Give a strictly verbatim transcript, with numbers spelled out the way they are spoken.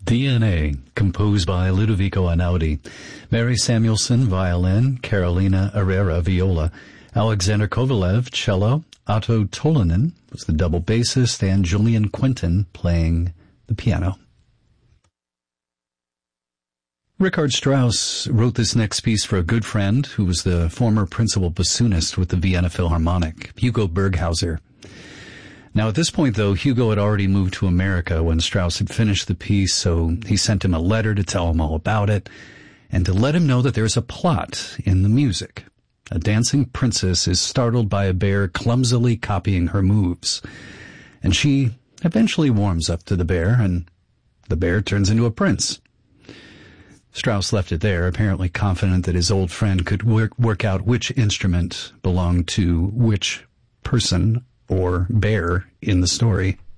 D N A, composed by Ludovico Einaudi. Mary Samuelson, violin. Carolina Herrera, viola. Alexander Kovalev, cello. Otto Tolanen was the double bassist, and Julian Quentin playing the piano. Richard Strauss wrote this next piece for a good friend who was the former principal bassoonist with the Vienna Philharmonic, Hugo Berghauser. Now, at this point, though, Hugo had already moved to America when Strauss had finished the piece, so he sent him a letter to tell him all about it and to let him know that there's a plot in the music. A dancing princess is startled by a bear clumsily copying her moves, and she eventually warms up to the bear, and the bear turns into a prince. Strauss left it there, apparently confident that his old friend could work, work out which instrument belonged to which person or bear in the story.